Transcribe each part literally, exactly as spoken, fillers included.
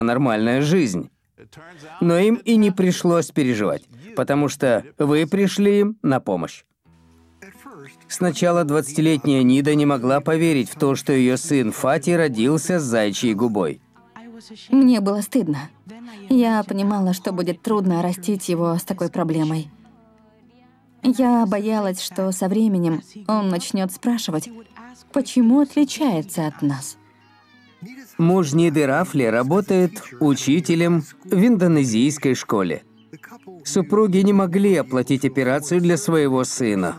нормальная жизнь. Но им и не пришлось переживать, потому что вы пришли им на помощь. Сначала двадцатилетняя Нида не могла поверить в то, что ее сын Фати родился с заячьей губой. Мне было стыдно. Я понимала, что будет трудно растить его с такой проблемой. Я боялась, что со временем он начнет спрашивать, почему отличается от нас. Муж Ниды Рафли работает учителем в индонезийской школе. Супруги не могли оплатить операцию для своего сына.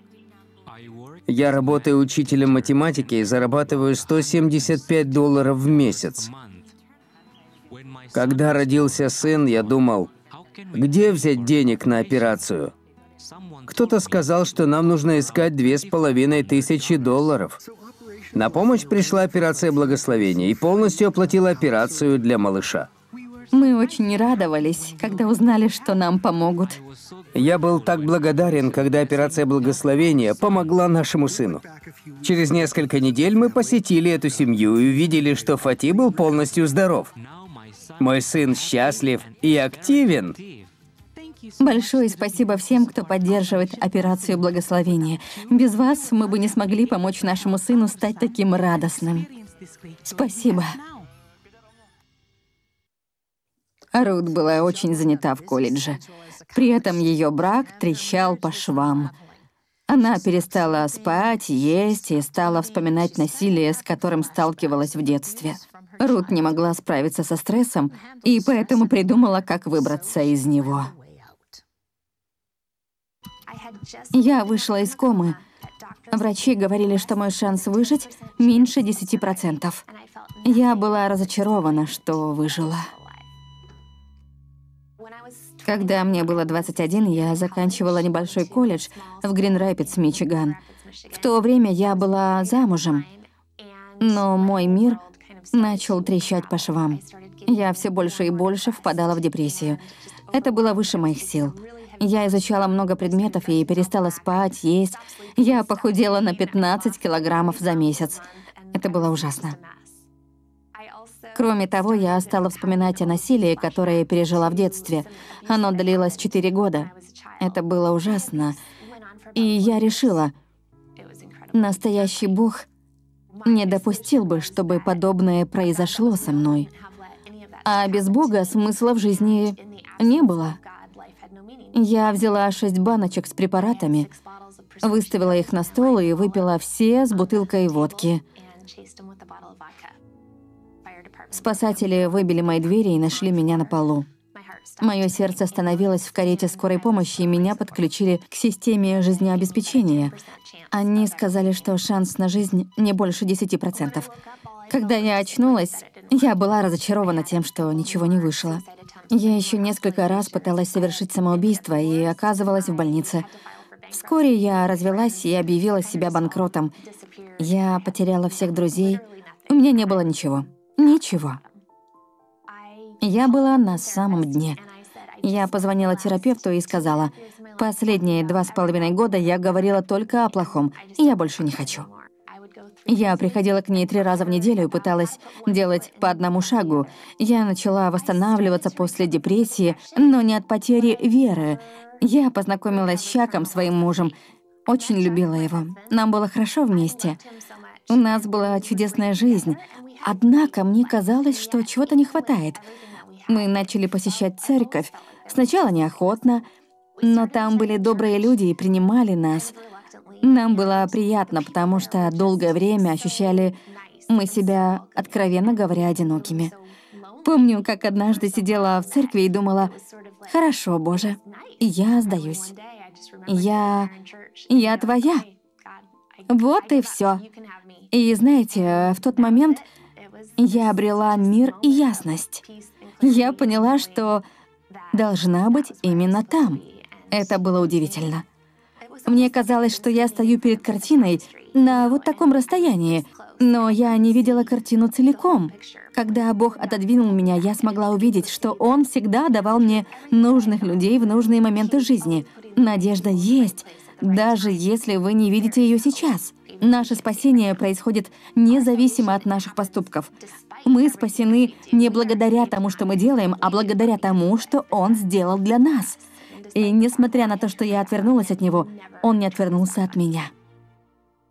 Я работаю учителем математики и зарабатываю сто семьдесят пять долларов в месяц. Когда родился сын, я думал, где взять денег на операцию? Кто-то сказал, что нам нужно искать две с половиной тысячи долларов. На помощь пришла операция благословения и полностью оплатила операцию для малыша. Мы очень радовались, когда узнали, что нам помогут. Я был так благодарен, когда операция благословения помогла нашему сыну. Через несколько недель мы посетили эту семью и увидели, что Фати был полностью здоров. Мой сын счастлив и активен. Большое спасибо всем, кто поддерживает операцию благословения. Без вас мы бы не смогли помочь нашему сыну стать таким радостным. Спасибо. Рут была очень занята в колледже. При этом ее брак трещал по швам. Она перестала спать, есть и стала вспоминать насилие, с которым сталкивалась в детстве. Рут не могла справиться со стрессом, и поэтому придумала, как выбраться из него. Я вышла из комы. Врачи говорили, что мой шанс выжить меньше десяти процентов. Я была разочарована, что выжила. Когда мне было двадцать один, я заканчивала небольшой колледж в Грин-Рэпидс, Мичиган. В то время я была замужем, но мой мир начал трещать по швам. Я все больше и больше впадала в депрессию. Это было выше моих сил. Я изучала много предметов и перестала спать, есть. Я похудела на пятнадцать килограммов за месяц. Это было ужасно. Кроме того, я стала вспоминать о насилии, которое я пережила в детстве. Оно длилось четыре года. Это было ужасно. И я решила, настоящий Бог не допустил бы, чтобы подобное произошло со мной. А без Бога смысла в жизни не было. Я взяла шесть баночек с препаратами, выставила их на стол и выпила все с бутылкой водки. Спасатели выбили мои двери и нашли меня на полу. Мое сердце остановилось в карете скорой помощи, и меня подключили к системе жизнеобеспечения. Они сказали, что шанс на жизнь не больше десяти процентов. Когда я очнулась, я была разочарована тем, что ничего не вышло. Я еще несколько раз пыталась совершить самоубийство и оказывалась в больнице. Вскоре я развелась и объявила себя банкротом. Я потеряла всех друзей. У меня не было ничего. Ничего. Я была на самом дне. Я позвонила терапевту и сказала, последние два с половиной года я говорила только о плохом, и я больше не хочу. Я приходила к ней три раза в неделю и пыталась делать по одному шагу. Я начала восстанавливаться после депрессии, но не от потери веры. Я познакомилась с Чаком, своим мужем. Очень любила его. Нам было хорошо вместе. У нас была чудесная жизнь. Однако мне казалось, что чего-то не хватает. Мы начали посещать церковь. Сначала неохотно, но там были добрые люди и принимали нас. Нам было приятно, потому что долгое время ощущали мы себя, откровенно говоря, одинокими. Помню, как однажды сидела в церкви и думала, «Хорошо, Боже, я сдаюсь. Я... я твоя». Вот и все. И знаете, в тот момент я обрела мир и ясность. Я поняла, что должна быть именно там. Это было удивительно. Мне казалось, что я стою перед картиной на вот таком расстоянии, но я не видела картину целиком. Когда Бог отодвинул меня, я смогла увидеть, что Он всегда давал мне нужных людей в нужные моменты жизни. Надежда есть, даже если вы не видите ее сейчас. Наше спасение происходит независимо от наших поступков. Мы спасены не благодаря тому, что мы делаем, а благодаря тому, что Он сделал для нас. И несмотря на то, что я отвернулась от Него, Он не отвернулся от меня.